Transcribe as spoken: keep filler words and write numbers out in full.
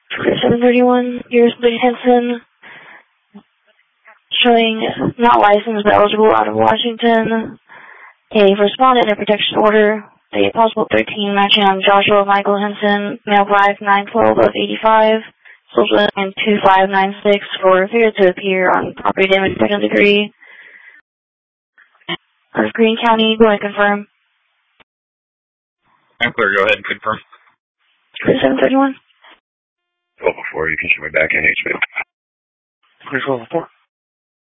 seven thirty-one, here's Lee Henson, showing not licensed but eligible out of Washington. A respondent in protection order, a possible thirteen matching on Joshua Michael Henson, male five nine twelve of eighty-five, social in two five nine six for failure to appear on property damage second degree. Of Greene County, go ahead and confirm. I'm clear, go ahead and confirm. seven thirty-one. twelve before, you can show me back in H B. twelve before.